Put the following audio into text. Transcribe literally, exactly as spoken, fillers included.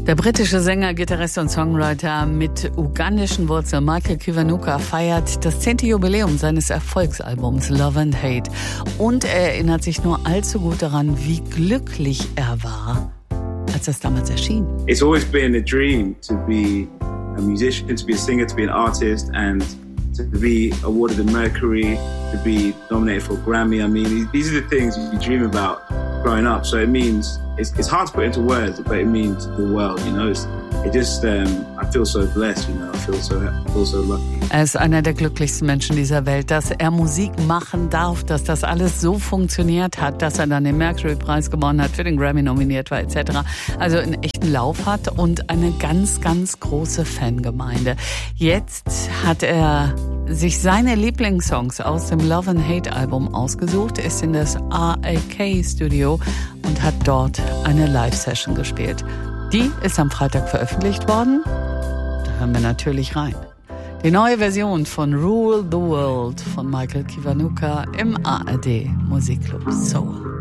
Der britische Sänger, Gitarrist und Songwriter mit ugandischen Wurzeln Michael Kiwanuka feiert das zehnte Jubiläum seines Erfolgsalbums Love and Hate. Und er erinnert sich nur allzu gut daran, wie glücklich er war, als das damals erschien. It's always been a dream to be a musician, to be a singer, to be an artist and to be awarded a Mercury, to be nominated for a Grammy. I mean, these are the things you dream about growing up. So it means, it's, it's hard to put into words, but it means the world, you know. It's, it just, um, I feel so blessed, you know. I feel so, I feel so lucky. Er ist einer der glücklichsten Menschen dieser Welt, dass er Musik machen darf, dass das alles so funktioniert hat, dass er dann den Mercury-Preis gewonnen hat, für den Grammy nominiert war et cetera. Also einen echten Lauf hat und eine ganz, ganz große Fangemeinde. Jetzt hat er sich seine Lieblingssongs aus dem Love and Hate Album ausgesucht, ist in das R A K Studio und hat dort eine Live-Session gespielt. Die ist am Freitag veröffentlicht worden. Da hören wir natürlich rein. Die neue Version von Rule the World von Michael Kiwanuka im A R D Musikclub Soul.